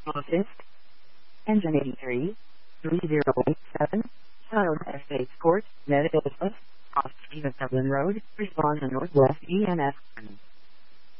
Assist. Engine 83. 3087. Child Estates Court, Meadows, off Stephen Dublin Road. Respond to Northwest EMS.